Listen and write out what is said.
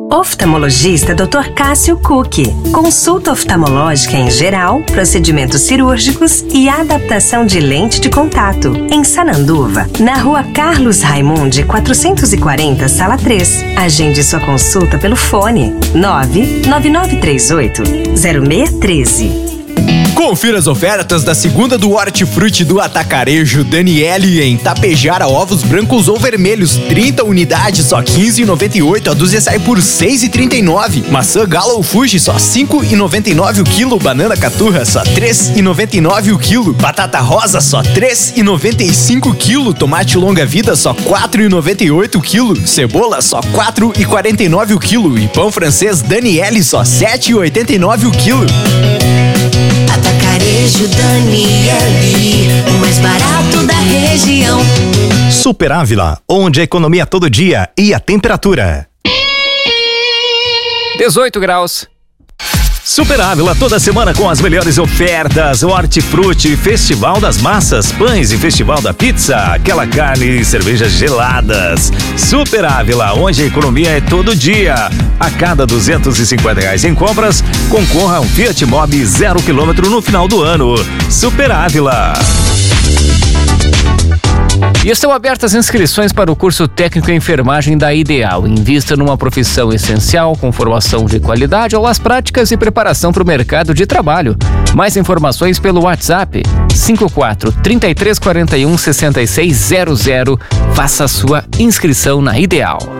Oftalmologista Dr. Cássio Cook. Consulta oftalmológica em geral, procedimentos cirúrgicos e adaptação de lente de contato. Em Sananduva, na Rua Carlos Raimundi, 440, Sala 3. Agende sua consulta pelo fone 99938-0613. Confira as ofertas da segunda do Hortifruti do Atacarejo Daniele em Tapejara, ovos brancos ou vermelhos, 30 unidades, só R$15,98, a dúzia sai por R$6,39. Maçã Gala ou Fuji, só R$5,99 o quilo. Banana Caturra, só R$3,99 o quilo. Batata rosa, só R$3,95 o quilo. Tomate longa vida, só R$4,98 o quilo. Cebola, só R$4,49 o quilo. E pão francês Daniele, só R$7,89 o quilo. Atacarejo Daniele, o mais barato da região. Super Ávila, onde a economia todo dia e a temperatura. 18 graus. Super Ávila toda semana com as melhores ofertas. Hortifruti, Festival das Massas, Pães e Festival da Pizza, aquela carne e cervejas geladas. Super Ávila, onde a economia é todo dia. A cada R$250 em compras, concorra a um Fiat Mobi 0 km no final do ano. Super Ávila. E estão abertas inscrições para o curso técnico em enfermagem da Ideal. Invista numa profissão essencial, com formação de qualidade, aulas práticas e preparação para o mercado de trabalho. Mais informações pelo WhatsApp 54 33 41 6600. Faça a sua inscrição na Ideal.